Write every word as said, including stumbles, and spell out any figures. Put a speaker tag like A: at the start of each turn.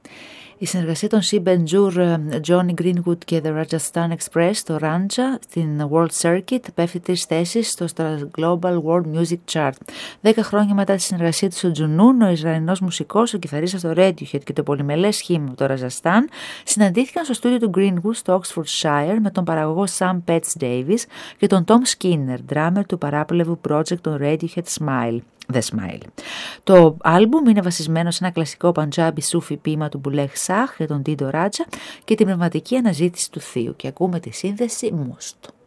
A: Η συνεργασία των Sib and Jur, Johnny Greenwood και The Rajasthan Express στο Rancha στην World Circuit πέφτει τρεις θέσεις στο Global World Music Chart. Δέκα χρόνια μετά τη συνεργασία του στο Junoon, ο Ισραηλινός μουσικός, ο κιθαρίστας στο Radiohead και το πολυμελές σχήμα από το Rajasthan συναντήθηκαν στο στούντιο του Greenwood στο Oxfordshire με τον παραγωγό Sam Petz Davis και τον Tom Skinner, drummer του παράπλευρου project των Radiohead Smile. The Smile. Το άλμπουμ είναι βασισμένο σε ένα κλασικό παντζάμπι σούφι ποίημα του Μπουλέχ Σαχ για τον Τίντο Ράτζα και την πνευματική αναζήτηση του θείου, και ακούμε τη σύνδεση Μόστο.